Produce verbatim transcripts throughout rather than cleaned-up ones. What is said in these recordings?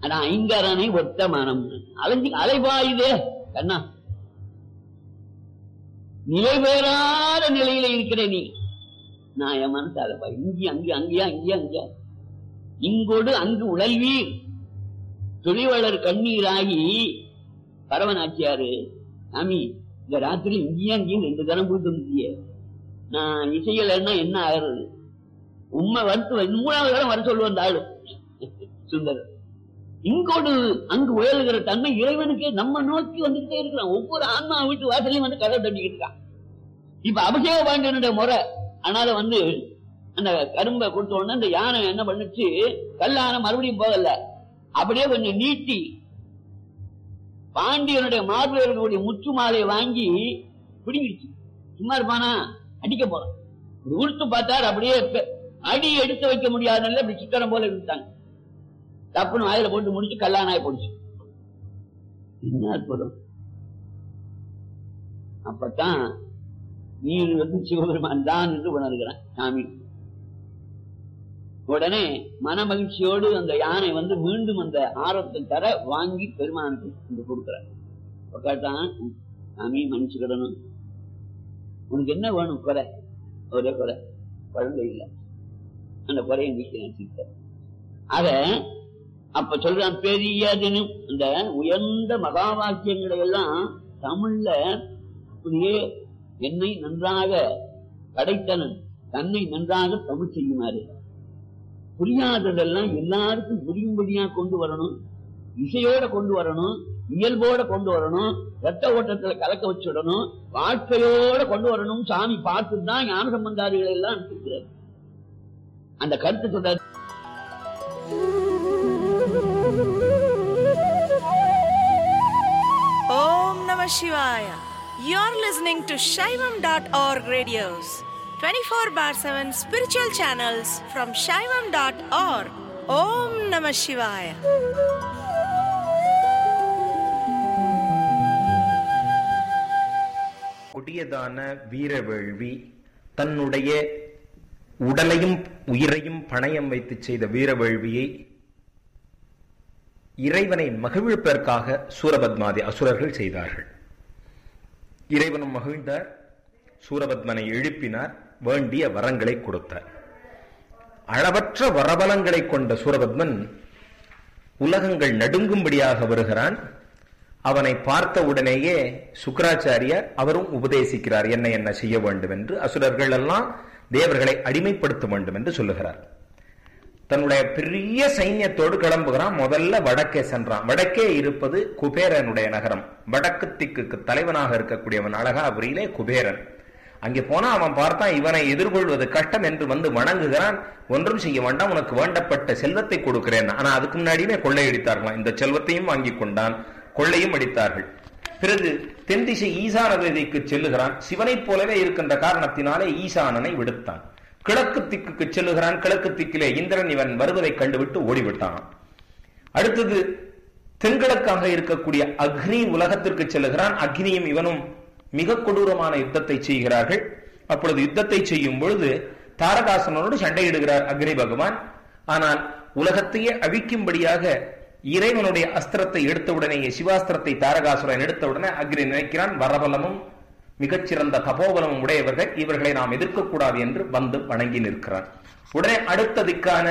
ஆனா ஐங்கரனை ஒத்த மனம் அலைஞ்சு அலைபாயுதே கண்ணா, நிலை பெறாத நிலையில இருக்கிற நீ. நான் என் மனசு அலைப்பா இங்கே அங்கே அங்கேயா இங்கேயா அங்கேயா இங்கோடு அங்கு உழல்வீர் தொழிலாளர் கண்ணீராகி பரவனாச்சியாரு சாமி இந்த ராத்திரி இங்கேயா அங்கேயும் ரெண்டு தரம் போயிட்டு இருந்திய, நான் இசையலைன்னா என்ன ஆகிறது? உண்மை வருத்து மூணாவது தரம் வர சொல்லுவோம் அந்த ஆளு சுந்தர். இங்கோடு அங்கு உயலுகிற தன்மை இறைவனுக்கு நம்ம நோக்கி வந்துகிட்டே இருக்கிறான். ஒவ்வொரு ஆன்மா வீட்டு வாசலையும் வந்து கதை தட்டிக்கிட்டு இருக்கான். இப்ப அபிஷேக பாண்டியனுடைய முறை. அதனால வந்து அந்த கரும்பை கொடுத்த உடனே அந்த யானை என்ன பண்ணுச்சு, கல்லான மறுபடியும் போகல, அப்படியே கொஞ்சம் நீட்டி பாண்டியனுடைய மார்பில் இருக்கக்கூடிய முத்து மாலையை வாங்கி பிடிங்கிடுச்சு. சும்மா இருப்பானா, அடிக்க போறான். உடுத்து பார்த்தாரு, அப்படியே அடி எடுத்து வைக்க முடியாதுல்ல, இப்படி சிக்கனம் போல இருந்தாங்க. தப்புன்னு வாயில போட்டு முடிச்சு கல்லானாய் போடுச்சு. என்ன அற்புதம்! அப்பத்தான் நீர் வந்து சிவபெருமான் தான் என்று உணர்கிறான் சாமி. உடனே மன மகிழ்ச்சியோடு அந்த யானை வந்து மீண்டும் அந்த ஆரத்தை தர வாங்கி பெருமானுக்கு கொடுக்கிறார். கேட்டான், சாமி மன்னிச்சுக்கிடணும், உனக்கு என்ன வேணும்? குறை, ஒரே குறை, குழந்தை இல்லை. அந்த குறையை நீக்க அத அப்ப சொல்றான். பெரியதுன்னு அந்த உயர்ந்த மகா வாக்கியங்களை எல்லாம் தமிழ்ல அப்படியே என்னை நன்றாக படைத்தனன் தன்னை நன்றாக தமிழ் செய்யுமாறு, புரியாததெல்லாம் எல்லாருக்கும் புரியும்படியா கொண்டு வரணும், இசையோட கொண்டு வரணும், இயல்போட கொண்டு வரணும், ரத்த ஓட்டத்துல கலக்க வச்சுடணும், வாழ்க்கையோட கொண்டு வரணும். சாமி பார்த்துதான் ஞான சம்பந்தாரிகளை எல்லாம் அனுப்பிக்கிறார். அந்த கருத்து சொல்றாரு. Om Namah Shivaya. You're listening to Shaivam dot org radios, twenty-four bar seven spiritual channels from Shaivam dot org. Om Namah Shivaya. கொடியதான வீரவேள்வி, தன்னுடைய உடலையும் உயிரையும் பணயம் வைத்து செய்த வீரவேள்வியை இறைவனை மகிழ்ப்பதற்காக சூரபத்மாதி அசுரர்கள் செய்தார்கள். இறைவனும் மகிழ்ந்தார், சூரபத்மனை எழுப்பினார், வேண்டிய வரங்களை கொடுத்தார். அளவற்ற வரபலங்களை கொண்ட சூரபத்மன் உலகங்கள் நடுங்கும்படியாக வருகிறான். அவனை பார்த்த உடனேயே சுக்கராச்சாரியார் அவரும் உபதேசிக்கிறார், என்ன என்ன செய்ய வேண்டும் என்று. அசுரர்கள் எல்லாம் தேவர்களை அடிமைப்படுத்த வேண்டும் என்று சொல்லுகிறார். தன்னுடைய பெரிய சைன்யத்தோடு கிளம்புகிறான். முதல்ல வடக்கே சென்றான். வடக்கே இருப்பது குபேரனுடைய நகரம். வடக்கு திக்குக்கு தலைவனாக இருக்கக்கூடியவன் அழகாபுரியிலே குபேரன். அங்கே போனா அவன் பார்த்தான், இவனை எதிர்கொள்வது கஷ்டம் என்று வந்து வணங்குகிறான். ஒன்றும் செய்ய வேண்டாம், உனக்கு வேண்டப்பட்ட செல்வத்தை கொடுக்கிறேன். ஆனா அதுக்கு முன்னாடியே கொள்ளையடித்தார்களாம். இந்த செல்வத்தையும் வாங்கி கொண்டான், கொள்ளையும் அடித்தார்கள். பிறகு தென் திசை ஈசான வேதிக்கு செல்லுகிறான். சிவனைப் போலவே இருக்கின்ற காரணத்தினாலே ஈசானனை விடுத்தான். கிழக்கு திக்குக்கு செல்லுகிறான். கிழக்கு திக்கிலே இந்திரன் இவன் வருவதை கண்டுவிட்டு ஓடிவிட்டான். அடுத்தது தென்கிழக்காக இருக்கக்கூடிய அக்னி உலகத்திற்கு செல்லுகிறான். அக்னியும் இவனும் மிக கொடூரமான யுத்தத்தை செய்கிறார்கள். அப்பொழுது யுத்தத்தை செய்யும் பொழுது தாரகாசுரனோடு சண்டையிடுகிறார் அக்னி பகவான். ஆனால் உலகத்தையே அழிக்கும்படியாக இறைவனுடைய அஸ்திரத்தை எடுத்தவுடனேயே, சிவாஸ்திரத்தை தாரகாசுரன் எடுத்தவுடனே அக்னி நினைக்கிறான், வரபலமும் மிகச்சிறந்த தபோபலமும் உடையவர்கள், இவர்களை நாம் எதிர்க்கக்கூடாது என்று வந்து வணங்கி நிற்கிறான். உடனே அடுத்த திக்கான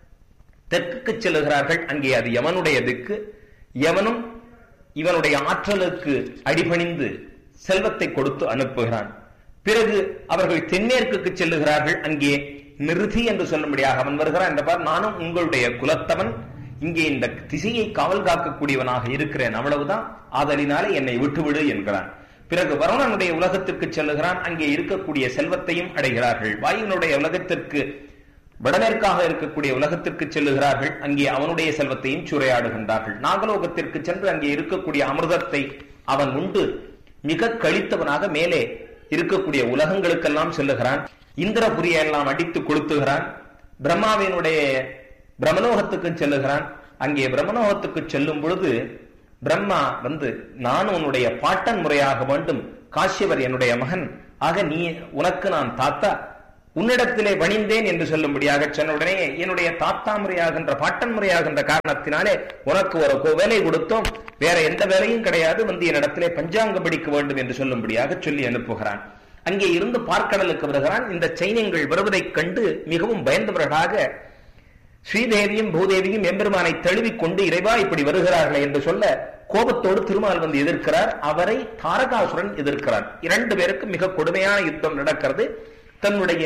தெற்கு செல்லுகிறார்கள். அங்கே அது யமனுடைய திக்கு. யமனும் இவனுடைய ஆற்றலுக்கு அடிபணிந்து செல்வத்தை கொடுத்து அனுப்புகிறான். பிறகு அவர்கள் தென்மேற்கு செல்லுகிறார்கள். அங்கே நிருதி என்று சொல்லும்படியாக அவன் வருகிறான். என்ற பார், நானும் உங்களுடைய குலத்தவன், இங்கே இந்த திசையை காவல் காக்கக்கூடியவனாக இருக்கிறேன், அவ்வளவுதான், ஆதலினாலே என்னை விட்டுவிடு என்கிறான். பிறகு வருணனுடைய உலகத்திற்கு செல்லுகிறான். அங்கே இருக்கக்கூடிய செல்வத்தையும் அடைகிறார்கள். வாயுனுடைய உலகத்திற்கு வடமேற்காக இருக்கக்கூடிய உலகத்திற்கு செல்லுகிறார்கள். அங்கே அவனுடைய செல்வத்தையும் சூறையாடுகின்றார்கள். நாகலோகத்திற்கு சென்று அங்கே இருக்கக்கூடிய அமிர்தத்தை அவன் உண்டு மிக கழித்தவனாக மேலே இருக்கக்கூடிய உலகங்களுக்கெல்லாம் செல்லுகிறான். இந்திரபுரியை எல்லாம் அடித்து கொளுத்துகிறான். பிரம்மாவினுடைய பிரம்மலோகத்துக்கு செல்லுகிறான். அங்கே பிரம்மலோகத்துக்கு செல்லும் பொழுது பிரம்மா வந்து, நான் உன்னுடைய பாட்டன் முறையாக வேண்டும், காஷ்யவர் என்னுடைய மகன், ஆக நீ உனக்கு நான் தாத்தா, உன்னிடத்திலே பணிந்தேன் என்று சொல்லும்படியாக சொன்ன உடனே என்னுடைய தாத்தா முறையாகின்ற பாட்டன் முறையாகின்ற காரணத்தினாலே உனக்கு ஒரு வேலை கொடுத்தோம், வேற எந்த வேலையும் கிடையாது, வந்து என்னிடத்திலே பஞ்சாங்கம் படிக்க வேண்டும் என்று சொல்லும்படியாக சொல்லி அனுப்புகிறான். அங்கே இருந்து பார்க்கடலுக்கு வருகிறான். இந்த சைன்யங்கள் வருவதைக் கண்டு மிகவும் பயந்தவர்களாக ஸ்ரீதேவியும் பூதேவியும் எம்பெருமானை தழுவிக்கொண்டு இறைவா இப்படி வருகிறார்களே என்று சொல்ல கோபத்தோடு திருமால் வந்து எதிர்க்கிறார். அவரை தாரகாசுரன் எதிர்க்கிறார். இரண்டு பேருக்கு மிக கொடுமையான யுத்தம் நடக்கிறது. தன்னுடைய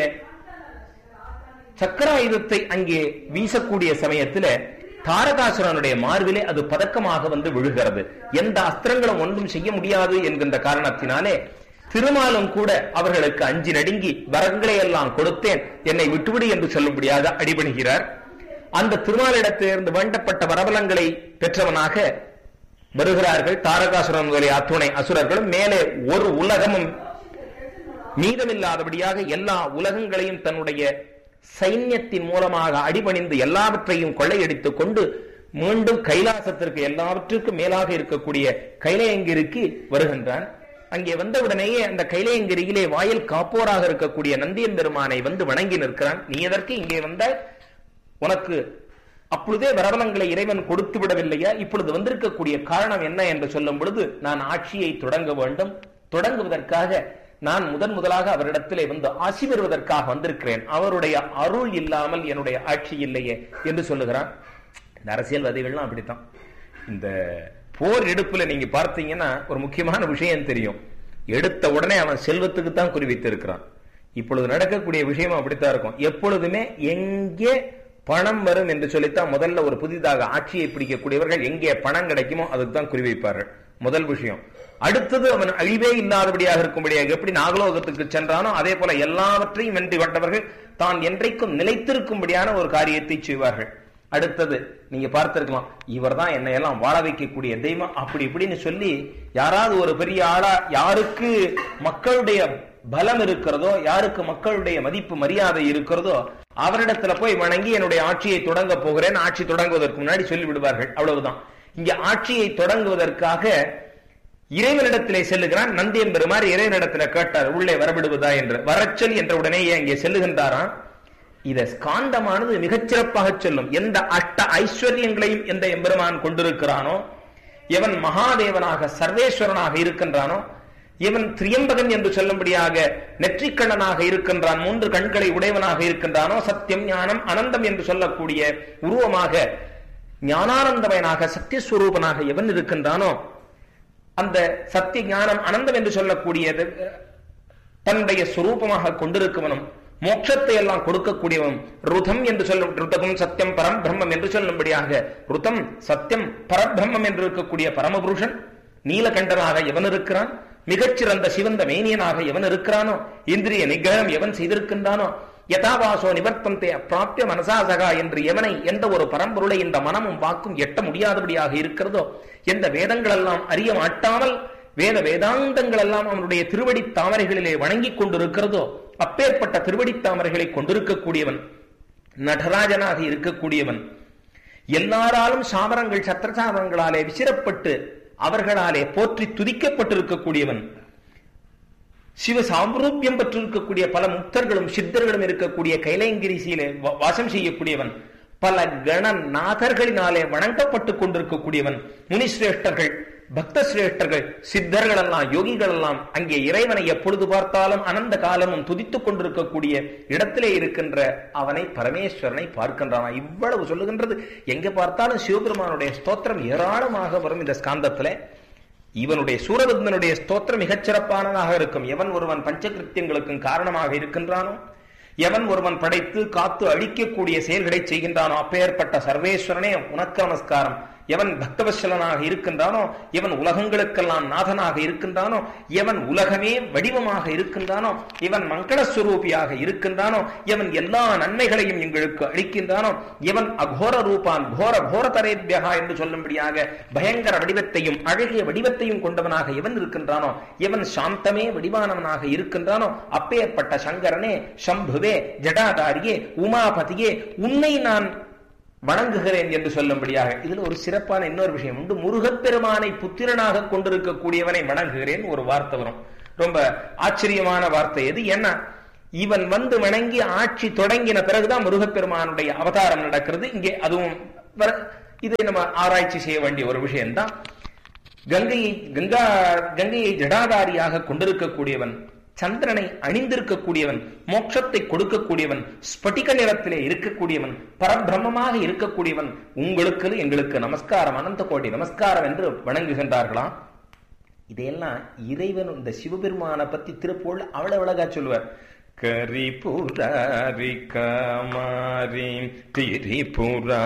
சக்கராயுதத்தை அங்கே வீசக்கூடிய சமயத்தில் தாரகாசுரனுடைய மார்பிலே அது பதக்கமாக வந்து விழுகிறது. எந்த அஸ்திரங்களும் ஒன்றும் செய்ய முடியாது என்கின்ற காரணத்தினாலே திருமாலும் கூட அவர்களுக்கு அஞ்சி நடுங்கி வரங்களை எல்லாம் கொடுத்தேன், என்னை விட்டுவிடு என்று சொல்லும்படியாக அடிபணிகிறார். அந்த திருமாலிடத்திலிருந்து வேண்டப்பட்ட வரபலங்களை பெற்றவனாக வருகிறார்கள் தாரகாசுரனுடைய அத்துணை அசுரர்களும். மேலே ஒரு உலகமும் மீதமில்லாதபடியாக எல்லா உலகங்களையும் தன்னுடைய சைன்யத்தின் மூலமாக அடிபணிந்து எல்லாவற்றையும் கொள்ளையடித்துக் கொண்டு மீண்டும் கைலாசத்திற்கு எல்லாவற்றுக்கும் மேலாக இருக்கக்கூடிய கைலையங்கிரிக்கு வருகின்றான். அங்கே வந்தவுடனேயே அந்த கைலையங்கிரியிலே வாயில் காப்போராக இருக்கக்கூடிய நந்தியம் பெருமானை வந்து வணங்கி நிற்கிறான். நீ எதற்கு இங்கே வந்த? உனக்கு அப்பொழுதே வரவலங்களை இறைவன் கொடுத்து விடவில்லையா? இப்பொழுது வந்திருக்கக்கூடிய காரணம் என்ன என்று சொல்லும் பொழுது, நான் ஆட்சியை தொடங்க வேண்டும், தொடங்குவதற்காக நான் முதன் முதலாக அவரிடத்திலே வந்து ஆசி பெறுவதற்காக வந்திருக்கிறேன், அவருடைய அருள் இல்லாமல் என்னுடைய ஆட்சி இல்லையே என்று சொல்லுகிறான். இந்த அரசியல்வாதிகள்லாம் அப்படித்தான். இந்த போர் எடுப்புல நீங்க பார்த்தீங்கன்னா ஒரு முக்கியமான விஷயம் தெரியும். எடுத்த உடனே அவன் செல்வத்துக்கு தான் குறிவைத்து இருக்கிறான். இப்பொழுது நடக்கக்கூடிய விஷயம் அப்படித்தான் இருக்கும். எப்பொழுதுமே எங்கே பணம் வரும் என்று சொல்லித்தான் முதல்ல ஒரு புதிதாக ஆட்சியை பிடிக்கக்கூடியவர்கள் எங்கே பணம் கிடைக்குமோ அதுக்கு தான் குறிவைப்பார்கள். முதல் விஷயம். அடுத்தது அவன் அழிவே இல்லாதபடியாக இருக்கும்படியாக எப்படி நாகலோகத்துக்கு சென்றானோ அதே போல எல்லாவற்றையும் வென்றி கொண்டவர்கள் தான் என்றைக்கும் நிலைத்திருக்கும்படியான ஒரு காரியத்தை செய்வார்கள். அடுத்தது நீங்க பார்த்திருக்கலாம், இவர் தான் என்னை எல்லாம் வாழ வைக்கக்கூடிய தெய்வம் அப்படி இப்படின்னு சொல்லி யாராவது ஒரு பெரிய ஆளா யாருக்கு மக்களுடைய பலம் இருக்கிறதோ, யாருக்கு மக்களுடைய மதிப்பு மரியாதை இருக்கிறதோ அவரிடத்துல போய் வணங்கி என்னுடைய ஆட்சியை தொடங்க போகிறேன், ஆட்சி தொடங்குவதற்கு முன்னாடி சொல்லி விடுவார்கள். அவ்வளவுதான். இங்க ஆட்சியை தொடங்குவதற்காக இறைவனிடத்திலே செல்லுகிறான். நந்தியம் பெருமாறு இறைவனிடத்துல கேட்டார், உள்ளே வரவிடுவதா என்று. வரச்சொல் என்ற உடனே அங்கே செல்லுகின்றாராம். இத ஸ்காந்தமானது மிகச்சிறப்பாக சொல்லும். எந்த அஷ்ட ஐஸ்வர்யங்களையும் எந்த எம்பெருமான் கொண்டிருக்கிறானோ, எவன் மகாதேவனாக சர்வேஸ்வரனாக இருக்கின்றானோ, இவன் திரியம்பகன் என்று சொல்லும்படியாக நெற்றிக்கண்ணனாக இருக்கின்றான், மூன்று கண்களை உடையவனாக இருக்கின்றானோ, சத்தியம் ஞானம் அனந்தம் என்று சொல்லக்கூடிய உருவமாக ஞானானந்தமயனாக சத்தியஸ்வரூபனாக எவன் இருக்கின்றானோ, அந்த சத்திய ஞானம் அனந்தம் என்று சொல்லக்கூடியது தன்னுடைய சுரூபமாக கொண்டிருக்கவனும், மோட்சத்தை எல்லாம் கொடுக்கக்கூடியவன், ருதம் என்று சொல்லும் ருதகம் சத்தியம் பரம் பிரம்மம் என்று சொல்லும்படியாக ருதம் சத்தியம் பரபிரம்மம் என்று இருக்கக்கூடிய பரமபுருஷன் நீலகண்டனாக எவன் இருக்கிறான், மிகச்சிறந்த சிவந்த மேனியனாக எவன் இருக்கிறானோ, இந்திரிய நிகிரகம் எவன் செய்திருக்கின்றானோ, யதாவாசோ நிவர்த்தந்தே அப்பிராப்திய மனசாசகா என்று எவனை எந்த ஒரு பரம்பொருளை இந்த மனமும் வாக்கும் எட்ட முடியாதபடியாக இருக்கிறதோ, எந்த வேதங்கள் எல்லாம் அறிய மாட்டாமல் வேத வேதாந்தங்கள் எல்லாம் அவனுடைய திருவடி தாமரைகளிலே வணங்கிக் கொண்டிருக்கிறதோ, அப்பேற்பட்ட திருவடி தாமரைகளை கொண்டிருக்கக்கூடியவன், நடராஜனாக இருக்கக்கூடியவன், எல்லாராலும் சாமரங்கள் சத்திரசாமரங்களாலே விசிறப்பட்டு அவர்களாலே போற்றி துதிக்கப்பட்டிருக்கக்கூடியவன், சிவ சாம்ரூபியம் பெற்றிருக்கக்கூடிய பல முக்தர்களும் சித்தர்களும் இருக்கக்கூடிய கைலைங்கிரிசியிலே வாசம் செய்யக்கூடியவன், பல கணநாதர்களினாலே வணங்கப்பட்டுக் கொண்டிருக்கக்கூடியவன், முனிசிரேஷ்டர்கள் பக்த சிரேஷ்டர்கள் சித்தர்கள் எல்லாம் யோகிகள் எல்லாம் அங்கே இறைவனை எப்பொழுது பார்த்தாலும் அனந்த காலமும் துதித்துக் கொண்டிருக்கக்கூடிய இடத்திலே இருக்கின்ற அவனை பரமேஸ்வரனை பார்க்கின்றான். இவ்வளவு சொல்லுகின்றது. எங்க பார்த்தாலும் சிவபெருமானுடைய ஸ்தோத்திரம் ஏராளமாக வரும் இந்த ஸ்காந்தத்துல. இவனுடைய சூரபத்மனுடைய ஸ்தோத்திரம் மிகச்சிறப்பானதாக இருக்கும். எவன் ஒருவன் பஞ்சகிருத்தியங்களுக்கும் காரணமாக இருக்கின்றானோ, எவன் ஒருவன் படைத்து காத்து அழிக்கக்கூடிய செயல்களை செய்கின்றானோ, அப்பேற்பட்ட சர்வேஸ்வரனே உனக்கு நமஸ்காரம். எவன் பக்தவசலனாக இருக்கின்றானோ, எவன் உலகங்களுக்கெல்லாம் நாதனாக இருக்கின்றானோ, எவன் உலகமே வடிவமாக இருக்கின்றானோ, இவன் மங்களஸ்வரூபியாக இருக்கின்றானோ, எவன் எல்லா நன்மைகளையும் எங்களுக்கு அளிக்கின்றானோ, எவன் அகோர ரூபான் கோர கோரதரேபியகா என்று சொல்லும்படியாக பயங்கர வடிவத்தையும் அழகிய வடிவத்தையும் கொண்டவனாக எவன் இருக்கின்றானோ, எவன் சாந்தமே வடிவானவனாக இருக்கின்றானோ, அப்பேற்பட்ட சங்கரனே, சம்புவே, ஜடாதாரியே, உமாபதியே, உன்னை நான் வணங்குகிறேன் என்று சொல்லும்படியாக. இதுல ஒரு சிறப்பான இன்னொரு விஷயம் உண்டு. முருகப்பெருமானை புத்திரனாக கொண்டிருக்கக்கூடியவனை வணங்குகிறேன் ஒரு வார்த்தை வரும். ரொம்ப ஆச்சரியமான வார்த்தை எது? ஏன்னா இவன் வந்து வணங்கி ஆட்சி தொடங்கின பிறகுதான் முருகப்பெருமானுடைய அவதாரம் நடக்கிறது. இங்கே அதுவும் இதை நம்ம ஆராய்ச்சி செய்ய வேண்டிய ஒரு விஷயம்தான். கங்கையை கங்கா கங்கையை ஜடாதாரியாக கொண்டிருக்கக்கூடியவன், சந்திரனை அணிந்திருக்கக்கூடியவன், மோட்சத்தை கொடுக்கக்கூடியவன், ஸ்பட்டிக நிறத்திலே இருக்கக்கூடியவன், பரபிரம்மமாக இருக்கக்கூடியவன், உங்களுக்கு எங்களுக்கு நமஸ்காரம், அனந்த கோடி நமஸ்காரம் என்று வணங்குகின்றார்களாம். இதையெல்லாம் இறைவன் இந்த சிவபெருமானை பத்தி திருப்பூர் அவ்வளவு அழகா சொல்லுவார். கரிபுராரி காமாரி திரிபுரா